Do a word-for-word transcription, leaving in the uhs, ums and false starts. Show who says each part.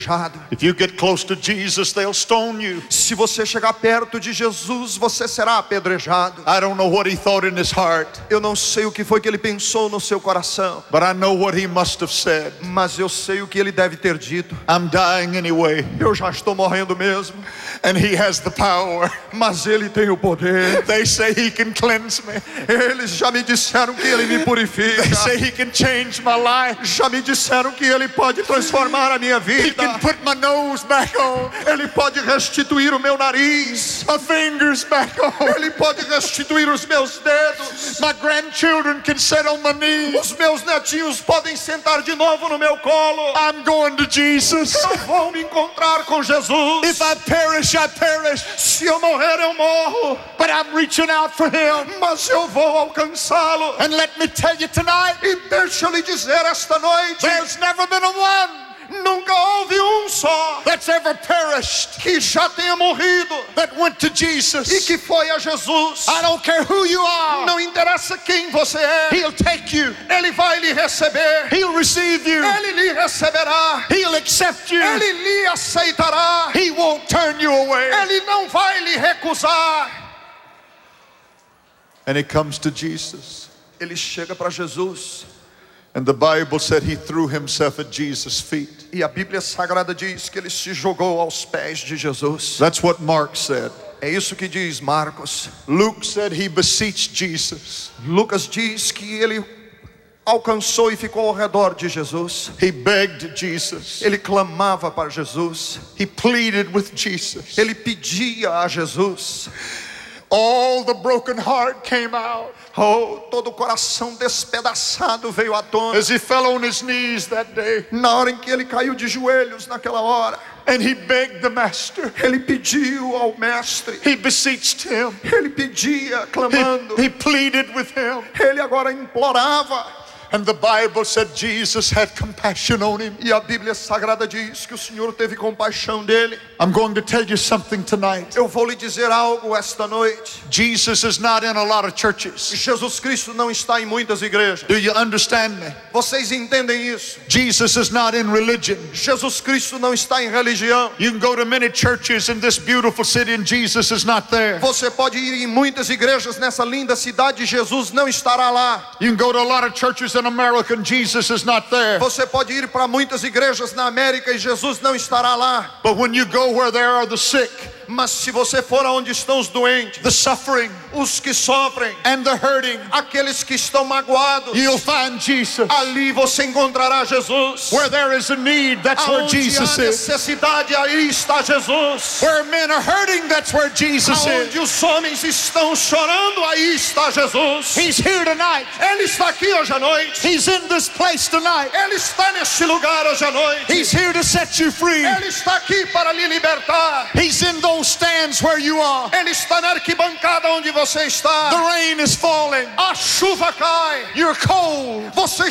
Speaker 1: If you get close to Jesus, they'll stone you.
Speaker 2: Se você chegar perto de Jesus, você será apedrejado.
Speaker 1: I don't know what he thought in his heart.
Speaker 2: Eu não sei o que foi que ele pensou no seu coração.
Speaker 1: But I know what he must have said.
Speaker 2: Mas eu sei o que ele deve ter dito.
Speaker 1: I'm dying anyway.
Speaker 2: Eu já estou morrendo mesmo.
Speaker 1: And he has the power.
Speaker 2: Mas ele tem o poder.
Speaker 1: They say he can cleanse me.
Speaker 2: Eles já me disseram que ele me purifica.
Speaker 1: They say he can change my life.
Speaker 2: Já me disseram que ele pode transformar a minha vida.
Speaker 1: He can put my nose back on.
Speaker 2: Ele pode restituir o meu nariz.
Speaker 1: My fingers back on.
Speaker 2: Ele pode restituir os meus dedos.
Speaker 1: My grandchildren can sit on my knees.
Speaker 2: Os meus netinhos podem sentar de novo no meu colo.
Speaker 1: I'm going to Jesus.
Speaker 2: Eu vou me encontrar com Jesus.
Speaker 1: If I perish, I perish.
Speaker 2: Se eu morrer, eu morro.
Speaker 1: But I'm reaching out for him.
Speaker 2: Mas eu vou alcançá-lo.
Speaker 1: And let me tell you tonight,
Speaker 2: e deixa eu lhe dizer esta noite,
Speaker 1: there's never been a one.
Speaker 2: Nunca houve um só
Speaker 1: that's ever perished
Speaker 2: que já tenha morrido
Speaker 1: that went to Jesus.
Speaker 2: E que foi a Jesus.
Speaker 1: I don't care who you are.
Speaker 2: Não interessa quem você é.
Speaker 1: He'll take you.
Speaker 2: Ele vai lhe receber.
Speaker 1: He'll receive you.
Speaker 2: Ele lhe receberá.
Speaker 1: He'll accept you.
Speaker 2: Ele lhe aceitará.
Speaker 1: He won't turn you away.
Speaker 2: Ele não vai lhe recusar.
Speaker 1: And it comes to Jesus.
Speaker 2: Ele chega para Jesus.
Speaker 1: And the Bible said he threw himself at Jesus' feet.
Speaker 2: E a Bíblia Sagrada diz que ele se jogou aos pés de Jesus.
Speaker 1: That's what Mark said.
Speaker 2: É isso que diz Marcos.
Speaker 1: Luke said he beseeched Jesus.
Speaker 2: Lucas diz que ele alcançou e ficou ao redor de Jesus.
Speaker 1: He begged Jesus.
Speaker 2: Ele clamava para Jesus.
Speaker 1: He pleaded with Jesus.
Speaker 2: Ele pedia a Jesus.
Speaker 1: All the broken heart came out.
Speaker 2: Oh, todo o coração despedaçado veio à tona.
Speaker 1: As he fell on his knees that day.
Speaker 2: Na hora em que ele caiu de joelhos naquela hora.
Speaker 1: And he begged the master.
Speaker 2: Ele pediu ao mestre.
Speaker 1: He beseeched him.
Speaker 2: Ele pedia, clamando.
Speaker 1: He, he pleaded with him.
Speaker 2: Ele agora implorava.
Speaker 1: And the Bible said Jesus had compassion on him.
Speaker 2: E a Bíblia Sagrada diz que o Senhor teve compaixão dele.
Speaker 1: I'm going to tell you something tonight.
Speaker 2: Eu vou lhe dizer algo esta noite.
Speaker 1: Jesus is not in a lot of churches.
Speaker 2: Jesus Cristo não está em muitas igrejas.
Speaker 1: Do you understand me?
Speaker 2: Vocês entendem isso?
Speaker 1: Jesus is not in religion.
Speaker 2: Jesus Cristo não está em religião.
Speaker 1: You can go to many churches in this beautiful city and Jesus is not there.
Speaker 2: Você pode ir em muitas igrejas nessa linda cidade e Jesus não estará lá.
Speaker 1: You can go to a lot of churches in America and Jesus is not there.
Speaker 2: Você pode ir para muitas igrejas na América e Jesus não estará lá.
Speaker 1: But when you go where there are the sick,
Speaker 2: mas se você for aonde estão os doentes,
Speaker 1: the suffering,
Speaker 2: os que sofrem,
Speaker 1: and the hurting,
Speaker 2: aqueles que estão magoados,
Speaker 1: you'll find Jesus.
Speaker 2: Ali você encontrará Jesus.
Speaker 1: Where there is a need, that's
Speaker 2: aonde
Speaker 1: where Jesus
Speaker 2: há
Speaker 1: is.
Speaker 2: necessidade, aí está Jesus.
Speaker 1: Where men are hurting, that's where Jesus
Speaker 2: aonde
Speaker 1: is.
Speaker 2: os homens estão chorando, aí está Jesus.
Speaker 1: He's here tonight.
Speaker 2: Ele está aqui hoje à noite.
Speaker 1: He's in this place tonight.
Speaker 2: Ele está neste lugar hoje à noite.
Speaker 1: He's here to set you free.
Speaker 2: Ele está aqui para lhe libertar.
Speaker 1: He's in those stands where you are.
Speaker 2: Ele está na arquibancada onde você está.
Speaker 1: The rain is falling.
Speaker 2: A chuva cai.
Speaker 1: You're cold.
Speaker 2: Você